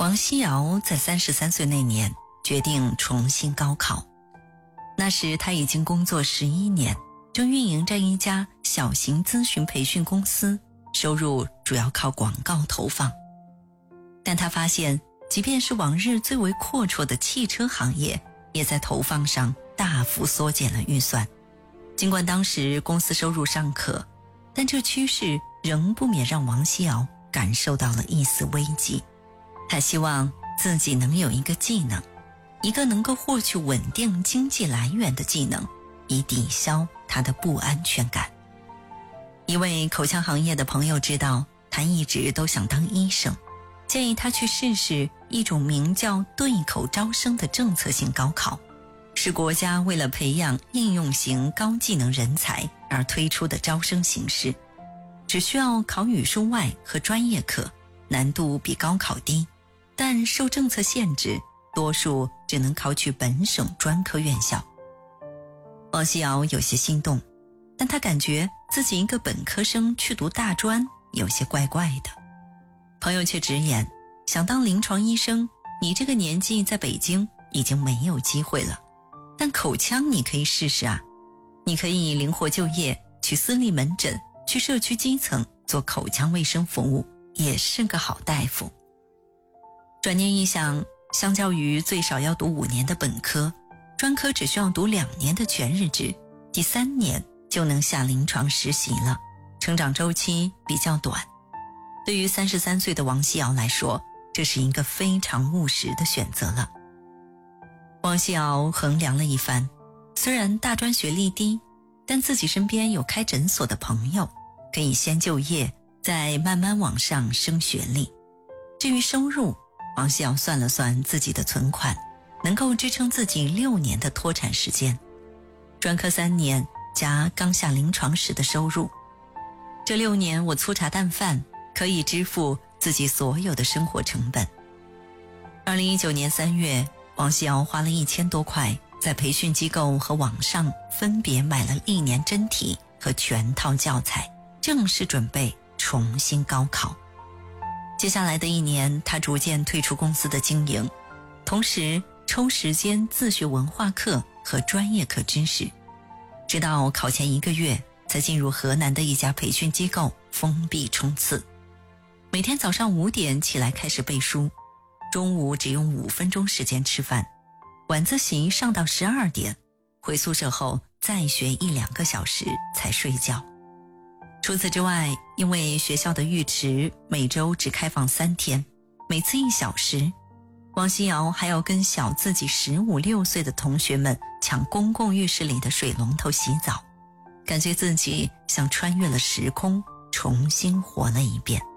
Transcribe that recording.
王希尧在33岁那年决定重新高考。那时他已经工作11年，正运营着一家小型咨询培训公司，收入主要靠广告投放。但他发现，即便是往日最为阔绰的汽车行业，也在投放上大幅缩减了预算。尽管当时公司收入尚可，但这趋势仍不免让王希尧感受到了一丝危机。他希望自己能有一个技能，一个能够获取稳定经济来源的技能，以抵消他的不安全感。一位口腔行业的朋友知道他一直都想当医生，建议他去试试一种名叫对口招生的政策性高考，是国家为了培养应用型高技能人才而推出的招生形式。只需要考语数外和专业课，难度比高考低，但受政策限制，多数只能考取本省专科院校。王希尧有些心动，但他感觉自己一个本科生去读大专有些怪怪的。朋友却直言，想当临床医生，你这个年纪在北京已经没有机会了，但口腔你可以试试啊，你可以灵活就业，去私立门诊，去社区基层做口腔卫生服务，也是个好大夫。转念一想，相较于最少要读5年的本科，专科只需要读2年的全日制，第3年就能下临床实习了，成长周期比较短。对于33岁的王希尧来说，这是一个非常务实的选择了。王希尧衡量了一番，虽然大专学历低，但自己身边有开诊所的朋友，可以先就业，再慢慢往上升学历。至于收入，王希尧算了算自己的存款，能够支撑自己6年的脱产时间，专科3年加刚下临床时的收入，这6年我粗茶淡饭，可以支付自己所有的生活成本。2019年3月，王希尧花了1000多块，在培训机构和网上分别买了历年真题和全套教材，正式准备重新高考。接下来的1年，他逐渐退出公司的经营，同时抽时间自学文化课和专业课知识，直到考前1个月才进入河南的一家培训机构封闭冲刺。每天早上5点起来开始背书，中午只用5分钟时间吃饭，晚自习上到12点，回宿舍后再学1-2个小时才睡觉。除此之外，因为学校的浴池每周只开放3天，每次1小时，王希尧还要跟小自己15、16岁的同学们抢公共浴室里的水龙头洗澡，感觉自己像穿越了时空，重新活了一遍。